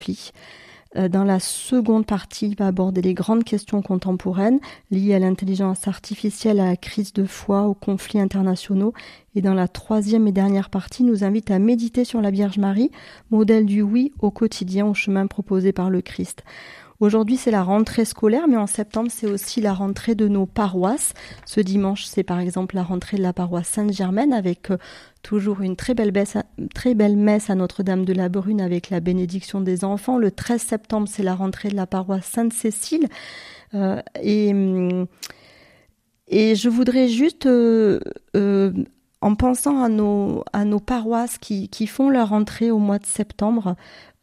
Dans la seconde partie, il va aborder les grandes questions contemporaines liées à l'intelligence artificielle, à la crise de foi, aux conflits internationaux. Et dans la troisième et dernière partie, il nous invite à méditer sur la Vierge Marie, modèle du oui au quotidien, au chemin proposé par le Christ. Aujourd'hui, c'est la rentrée scolaire, mais en septembre, c'est aussi la rentrée de nos paroisses. Ce dimanche, c'est par exemple la rentrée de la paroisse Sainte-Germaine avec toujours une très belle messe à Notre-Dame de la Brune avec la bénédiction des enfants. Le 13 septembre, c'est la rentrée de la paroisse Sainte-Cécile. Et je voudrais juste, en pensant à nos paroisses qui font leur rentrée au mois de septembre,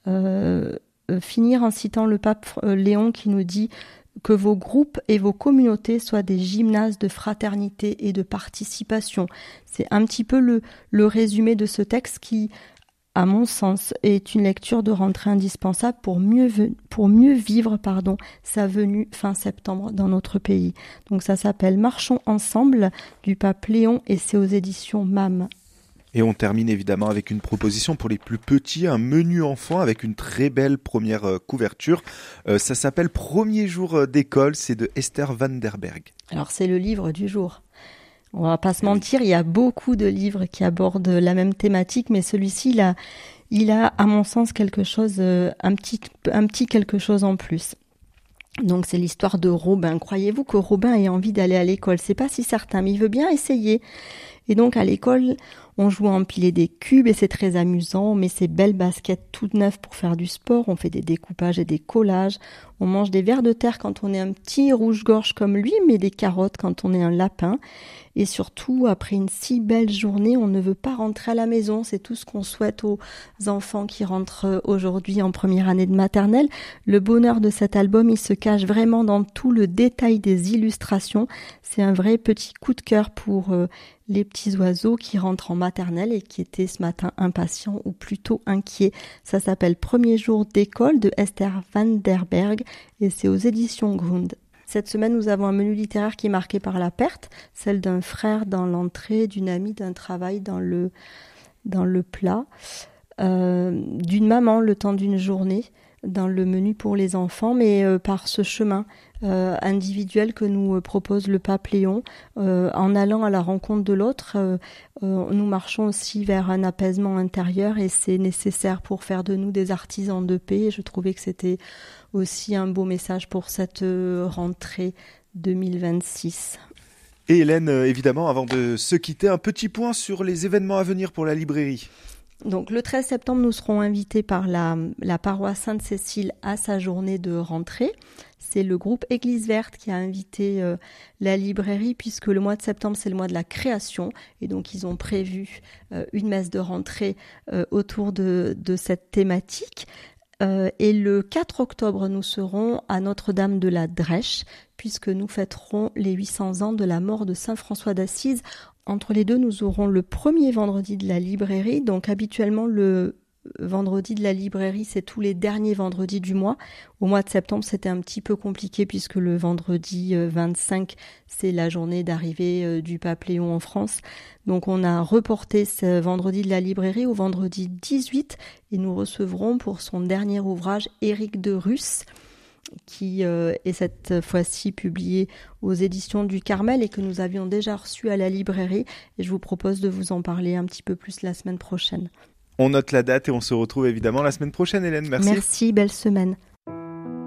finir en citant le pape Léon qui nous dit que vos groupes et vos communautés soient des gymnases de fraternité et de participation. C'est un petit peu le résumé de ce texte qui, à mon sens, est une lecture de rentrée indispensable pour mieux vivre sa venue fin septembre dans notre pays. Donc ça s'appelle Marchons ensemble du pape Léon et c'est aux éditions MAM. Et on termine évidemment avec une proposition pour les plus petits, un menu enfant avec une très belle première couverture. Ça s'appelle Premier jour d'école, c'est de Esther Van der Berg. Alors c'est le livre du jour. On va pas se mentir, il y a beaucoup de livres qui abordent la même thématique, mais celui-ci, il a à mon sens quelque chose, un petit quelque chose en plus. Donc c'est l'histoire de Robin. Croyez-vous que Robin ait envie d'aller à l'école ? C'est pas si certain, mais il veut bien essayer. Et donc à l'école, on joue à empiler des cubes et c'est très amusant. On met ses belles baskets toutes neuves pour faire du sport. On fait des découpages et des collages. On mange des vers de terre quand on est un petit rouge-gorge comme lui, mais des carottes quand on est un lapin. Et surtout, après une si belle journée, on ne veut pas rentrer à la maison. C'est tout ce qu'on souhaite aux enfants qui rentrent aujourd'hui en première année de maternelle. Le bonheur de cet album, il se cache vraiment dans tout le détail des illustrations. C'est un vrai petit coup de cœur pour les petits oiseaux qui rentrent en maternelle et qui étaient ce matin impatients ou plutôt inquiets. Ça s'appelle Premier jour d'école de Esther Van der Berg et c'est aux éditions Grund. Cette semaine, nous avons un menu littéraire qui est marqué par la perte, celle d'un frère dans l'entrée, d'une amie, d'un travail dans le plat, d'une maman le temps d'une journée dans le menu pour les enfants, mais par ce chemin individuel que nous propose le pape Léon, en allant à la rencontre de l'autre, nous marchons aussi vers un apaisement intérieur et c'est nécessaire pour faire de nous des artisans de paix. Et je trouvais que c'était aussi un beau message pour cette rentrée 2026. Et Hélène, évidemment, avant de se quitter, un petit point sur les événements à venir pour la librairie. Donc le 13 septembre, nous serons invités par la paroisse Sainte-Cécile à sa journée de rentrée. C'est le groupe Église Verte qui a invité la librairie puisque le mois de septembre, c'est le mois de la création. Et donc, ils ont prévu une messe de rentrée autour de cette thématique. Et le 4 octobre, nous serons à Notre-Dame de la Drèche puisque nous fêterons les 800 ans de la mort de Saint François d'Assise. Entre les deux, nous aurons le premier vendredi de la librairie. Donc habituellement, le vendredi de la librairie, c'est tous les derniers vendredis du mois. Au mois de septembre, c'était un petit peu compliqué puisque le vendredi 25, c'est la journée d'arrivée du pape Léon en France. Donc on a reporté ce vendredi de la librairie au vendredi 18 et nous recevrons pour son dernier ouvrage Éric de Russe, qui est cette fois-ci publié aux éditions du Carmel et que nous avions déjà reçu à la librairie. Et je vous propose de vous en parler un petit peu plus la semaine prochaine. On note la date et on se retrouve évidemment la semaine prochaine, Hélène. Merci. Merci, belle semaine.